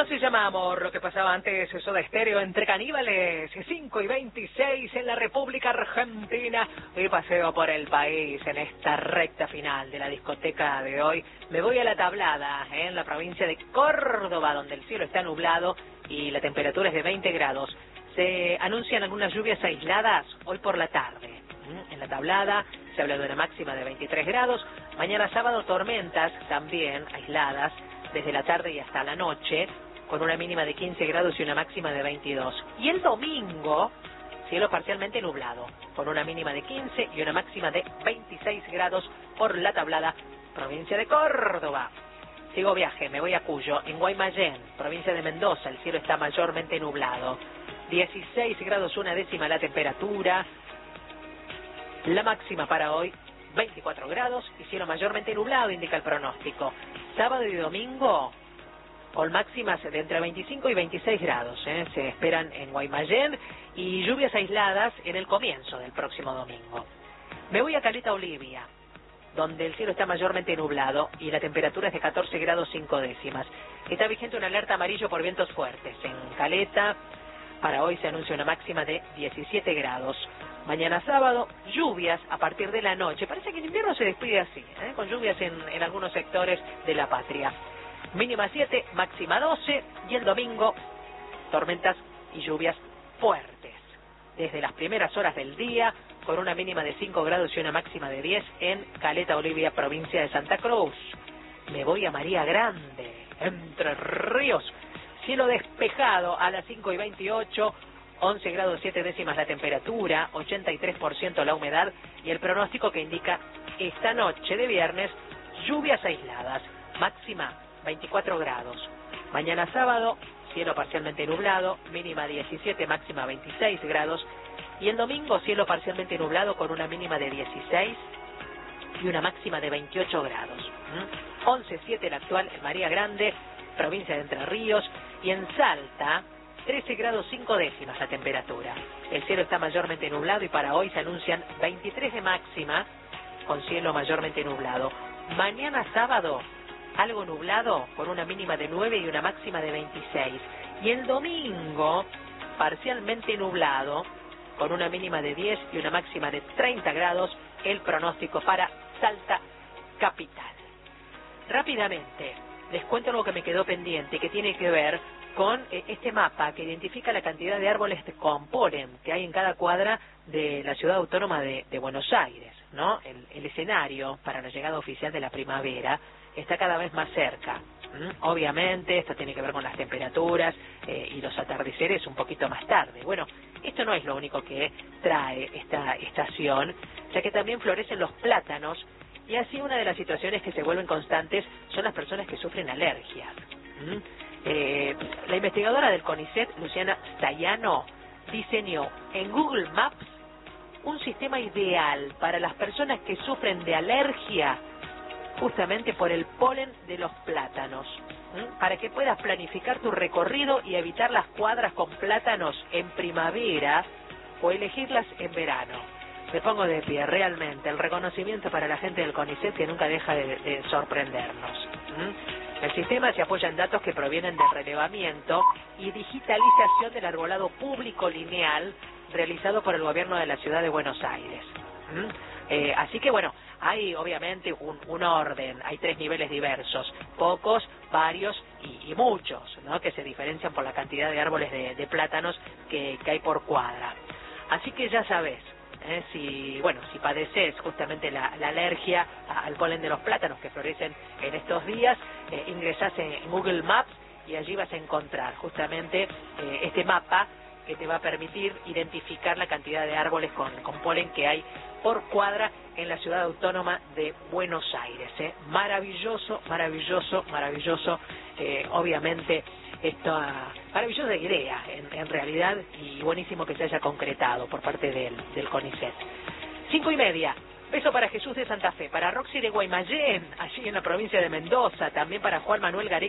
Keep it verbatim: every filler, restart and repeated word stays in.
se llama amor lo que pasaba antes, eso de estéreo entre caníbales, cinco y veintiséis en la República Argentina, y paseo por el país en esta recta final de la discoteca de hoy. Me voy a La Tablada, ¿eh? En la provincia de Córdoba, donde el cielo está nublado y la temperatura es de veinte grados. Se anuncian algunas lluvias aisladas hoy por la tarde. En La Tablada se habla de una máxima de veintitrés grados. Mañana sábado tormentas también aisladas desde la tarde y hasta la noche, con una mínima de quince grados y una máxima de veintidós. Y el domingo, cielo parcialmente nublado, con una mínima de quince y una máxima de veintiséis grados por La Tablada, provincia de Córdoba. Sigo viaje, me voy a Cuyo, en Guaymallén, provincia de Mendoza, el cielo está mayormente nublado. dieciséis grados una décima la temperatura. La máxima para hoy, veinticuatro grados y cielo mayormente nublado, indica el pronóstico. Sábado y domingo, con máximas de entre veinticinco y veintiséis grados, ¿eh? Se esperan en Guaymallén y lluvias aisladas en el comienzo del próximo domingo. Me voy a Caleta Olivia, donde el cielo está mayormente nublado y la temperatura es de catorce grados cinco décimas. Está vigente una alerta amarillo por vientos fuertes. En Caleta, para hoy se anuncia una máxima de diecisiete grados. Mañana sábado, lluvias a partir de la noche. Parece que el invierno se despide así, ¿eh? Con lluvias en, en algunos sectores de la patria. Mínima siete, máxima doce, y el domingo, tormentas y lluvias fuertes. Desde las primeras horas del día, con una mínima de cinco grados y una máxima de diez en Caleta Olivia, provincia de Santa Cruz. Me voy a María Grande, Entre Ríos. Cielo despejado a las cinco y veintiocho, once grados siete décimas la temperatura, ochenta y tres por ciento la humedad, y el pronóstico que indica esta noche de viernes, lluvias aisladas, máxima veinticuatro grados. Mañana sábado, cielo parcialmente nublado, mínima diecisiete, máxima veintiséis grados, y el domingo cielo parcialmente nublado con una mínima de dieciséis y una máxima de veintiocho grados. ¿Mm? once siete la actual en María Grande, provincia de Entre Ríos, y en Salta, trece grados cinco décimas la temperatura. El cielo está mayormente nublado y para hoy se anuncian veintitrés de máxima con cielo mayormente nublado. Mañana sábado, algo nublado con una mínima de nueve y una máxima de veintiséis. Y el domingo, parcialmente nublado con una mínima de diez y una máxima de treinta grados, el pronóstico para Salta capital. Rápidamente, les cuento algo que me quedó pendiente, que tiene que ver con este mapa que identifica la cantidad de árboles con polen que hay en cada cuadra de la ciudad autónoma de, de Buenos Aires, ¿no? El, el escenario para la llegada oficial de la primavera está cada vez más cerca. ¿Mm? Obviamente, esto tiene que ver con las temperaturas eh, y los atardeceres un poquito más tarde. Bueno, esto no es lo único que trae esta estación, ya que también florecen los plátanos, y así una de las situaciones que se vuelven constantes son las personas que sufren alergias. ¿Mm? Eh, la investigadora del CONICET, Luciana Staiano, diseñó en Google Maps un sistema ideal para las personas que sufren de alergia justamente por el polen de los plátanos, ¿Mm? para que puedas planificar tu recorrido y evitar las cuadras con plátanos en primavera o elegirlas en verano. Me pongo de pie, realmente, el reconocimiento para la gente del CONICET, que nunca deja de, de sorprendernos. ¿Mm? El sistema se apoya en datos que provienen del relevamiento y digitalización del arbolado público lineal realizado por el gobierno de la ciudad de Buenos Aires. ¿Mm? Eh, así que bueno, hay obviamente un, un orden, hay tres niveles diversos, pocos, varios y, y muchos, ¿no? Que se diferencian por la cantidad de árboles de, de plátanos que, que hay por cuadra. Así que ya sabes, Eh, si bueno si padeces justamente la, la alergia al polen de los plátanos que florecen en estos días, eh, ingresás en Google Maps y allí vas a encontrar justamente eh, este mapa que te va a permitir identificar la cantidad de árboles con, con polen que hay por cuadra en la ciudad autónoma de Buenos Aires. ¿eh? Maravilloso, maravilloso, maravilloso, eh, obviamente esta maravillosa idea en, en realidad, y buenísimo que se haya concretado por parte del, del CONICET. Cinco y media, beso para Jesús de Santa Fe, para Roxy de Guaymallén, allí en la provincia de Mendoza, también para Juan Manuel Gareca